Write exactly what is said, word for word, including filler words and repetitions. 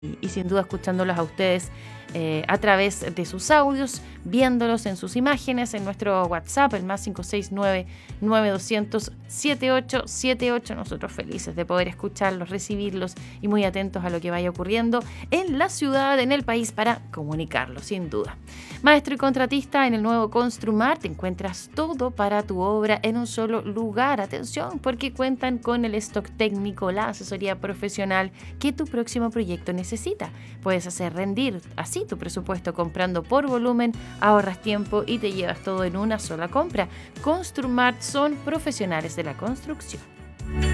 y, y sin duda escuchándolos a ustedes eh, a través de sus audios, viéndolos en sus imágenes, en nuestro WhatsApp, el más cinco seis nueve, nueve dos cero cero, siete ocho siete ocho. Nosotros felices de poder escucharlos, recibirlos y muy atentos a lo que vaya ocurriendo en la ciudad, en el país, para comunicarlo, sin duda. Maestro y contratista, en el nuevo Construmar te encuentras todo para tu obra en un solo lugar. Atención, porque cuentan con el stock técnico, la asesoría profesional que tu próximo proyecto necesita. Puedes hacer rendir así tu presupuesto comprando por volumen, ahorras tiempo y te llevas todo en una sola compra. Construmart son profesionales de la construcción.